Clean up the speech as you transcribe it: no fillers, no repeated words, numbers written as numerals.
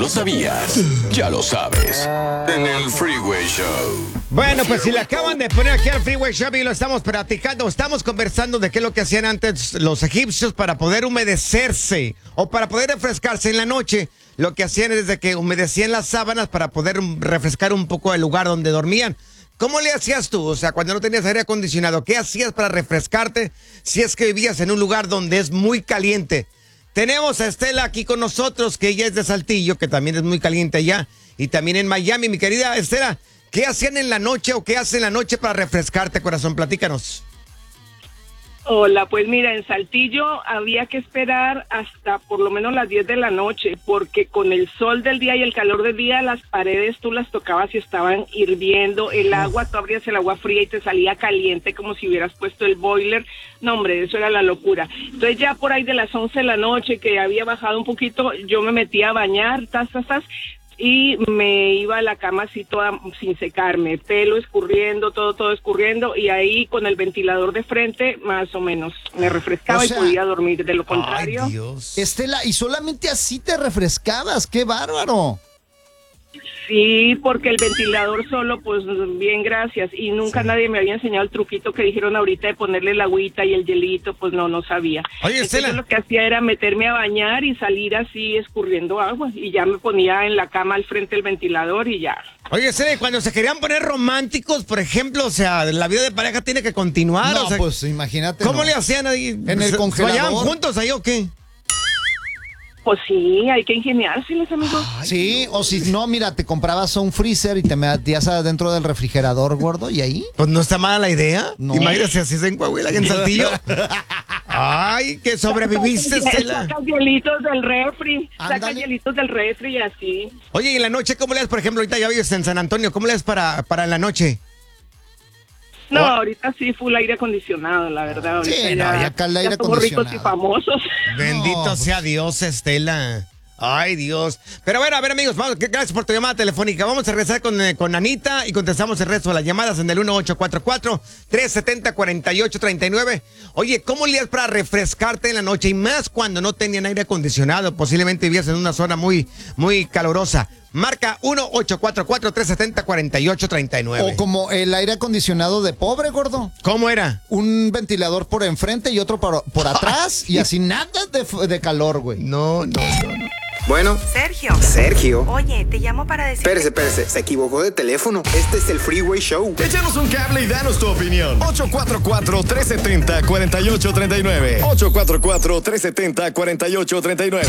lo sabías? Ya lo sabes. En el Freeway Show. Bueno, pues si le acaban de poner aquí al Freeway Show y lo estamos platicando, estamos conversando de qué es lo que hacían antes los egipcios para poder humedecerse o para poder refrescarse en la noche. Lo que hacían es de que humedecían las sábanas para poder refrescar un poco el lugar donde dormían. ¿Cómo le hacías tú? O sea, cuando no tenías aire acondicionado, ¿qué hacías para refrescarte si es que vivías en un lugar donde es muy caliente? Tenemos a Estela aquí con nosotros, que ella es de Saltillo, que también es muy caliente allá, y también en Miami. Mi querida Estela, ¿qué hacían en la noche o qué hacen en la noche para refrescarte, corazón? Platícanos. Hola, pues mira, en Saltillo había que esperar hasta por lo menos las 10 de la noche, porque con el sol del día y el calor del día, las paredes tú las tocabas y estaban hirviendo, el agua, tú abrías el agua fría y te salía caliente como si hubieras puesto el boiler. No, hombre, eso era la locura. Entonces ya por ahí de las 11 de la noche, que había bajado un poquito, yo me metía a bañar, y me iba a la cama así toda sin secarme, pelo escurriendo, todo escurriendo, y ahí con el ventilador de frente, más o menos, me refrescaba, o sea, y podía dormir. De lo contrario... Ay, Dios. Estela, ¿y solamente así te refrescabas? ¡Qué bárbaro! Sí, porque el ventilador solo, pues bien, gracias. Y nunca nadie me había enseñado el truquito que dijeron ahorita de ponerle la agüita y el hielito, pues no sabía. Oye, Estela. Entonces lo que hacía era meterme a bañar y salir así escurriendo agua. Y ya me ponía en la cama al frente del ventilador y ya. Oye, Estela, cuando se querían poner románticos, por ejemplo, o sea, la vida de pareja tiene que continuar. No, o sea, pues imagínate. ¿Cómo le hacían ahí? En el congelador. ¿Vayan juntos ahí o qué? Pues sí, hay que ingeniárseles, amigos. Sí, o si no, mira, te comprabas un freezer y te metías adentro del refrigerador, gordo, y ahí. Pues no está mala la idea. No. Imagínate así en Coahuila, en Saltillo. Ay, que sobreviviste, Estela. Sacas hielitos del refri, Ándale. sacas hielitos del refri y así. Oye, ¿y en la noche cómo le das, por ejemplo, ahorita ya vives en San Antonio, ¿cómo le das para la noche? No, ahorita sí full aire acondicionado, la verdad. Ahorita Sí, no, ya acá el aire somos ricos y acondicionado. famosos. Bendito No, sea Dios, Estela. Ay, Dios. Pero bueno, a ver, amigos, gracias por tu llamada telefónica. Vamos a regresar con Anita y contestamos el resto de las llamadas en el 1844-370-4839. Oye, ¿cómo le das para refrescarte en la noche? Y más cuando no tenían aire acondicionado. Posiblemente vivías en una zona muy, muy calurosa. Marca 1844-370-4839. O como el aire acondicionado de pobre, gordo. ¿Cómo era? Un ventilador por enfrente y otro por atrás y así nada de calor, güey. No. Bueno, Sergio. Oye, te llamo para decir... Espérese, se equivocó de teléfono. Este es el Freeway Show. Échanos un cable y danos tu opinión. 844-370-4839. 844-370-4839.